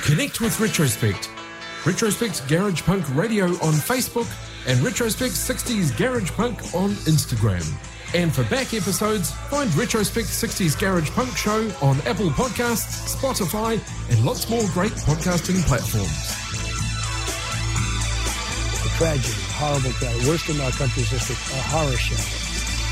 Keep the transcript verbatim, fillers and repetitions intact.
Connect with Retrospect. Retrospect Garage Punk Radio on Facebook and Retrospect sixties Garage Punk on Instagram. And for back episodes, find Retrospect sixties Garage Punk Show on Apple Podcasts, Spotify, and lots more great podcasting platforms. A tragedy, horrible tragedy, worst in our country's history, a horror show.